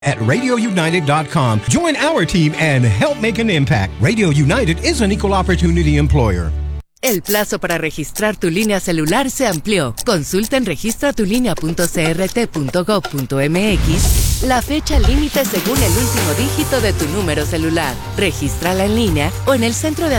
at RadioUnited.com. Join our team and help make an impact. Radio United is an equal opportunity employer. El plazo para registrar tu línea celular se amplió. Consulta en registratulinea.crt.gov.mx la fecha límite según el último dígito de tu número celular. Regístrala en línea o en el centro de